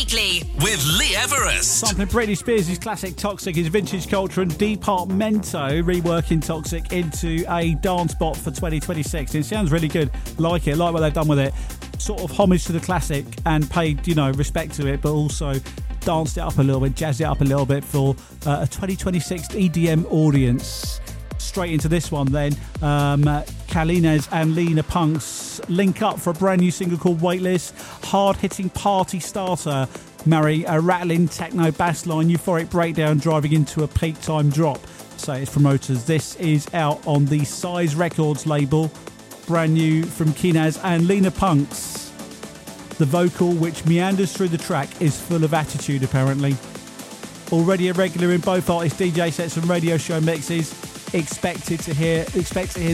Weekly with Lee Everest. Sampling Britney Spears' classic Toxic is Vintage Culture and Departamento reworking Toxic into a dance bot for 2026. It sounds really good. Like it, like what they've done with it. Sort of homage to the classic and paid, respect to it, but also danced it up a little bit, jazzed it up a little bit for a 2026 EDM audience. Straight into this one then. Kalines and Lena Punks link up for a brand new single called Weightless. Hard-hitting party starter, marry a rattling techno bass line, euphoric breakdown driving into a peak time drop, say its promoters. This is out on the Size Records label. Brand new from Kinaz and Lena Punks. The vocal, which meanders through the track, is full of attitude apparently. Already a regular in both artists' DJ sets and radio show mixes. Expect to hear